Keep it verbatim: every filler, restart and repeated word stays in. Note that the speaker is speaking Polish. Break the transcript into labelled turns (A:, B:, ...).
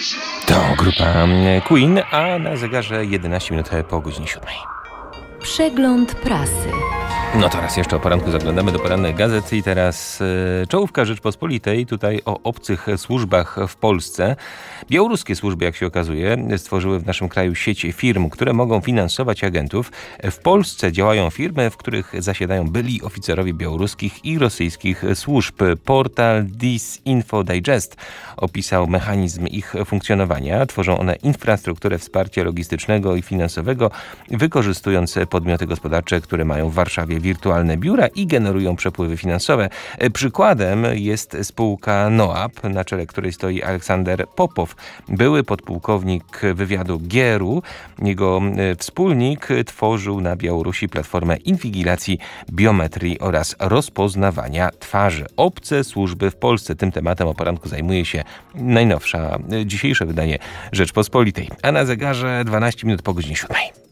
A: To grupa Queen, a na zegarze jedenaście minut po godzinie siódmej.
B: Przegląd prasy.
A: No to raz jeszcze o poranku zaglądamy do porannych gazet i teraz e, czołówka Rzeczpospolitej, tutaj o obcych służbach w Polsce. Białoruskie służby, jak się okazuje, stworzyły w naszym kraju sieć firm, które mogą finansować agentów. W Polsce działają firmy, w których zasiadają byli oficerowie białoruskich i rosyjskich służb. Portal This Info Digest opisał mechanizm ich funkcjonowania. Tworzą one infrastrukturę wsparcia logistycznego i finansowego, wykorzystując podmioty gospodarcze, które mają w Warszawie wirtualne biura i generują przepływy finansowe. Przykładem jest spółka NOAP, na czele której stoi Aleksander Popow, były podpułkownik wywiadu G R U. Jego wspólnik tworzył na Białorusi platformę inwigilacji, biometrii oraz rozpoznawania twarzy. Obce służby w Polsce. Tym tematem o poranku zajmuje się najnowsza, dzisiejsze wydanie Rzeczpospolitej. A na zegarze dwanaście minut po godzinie siódmej.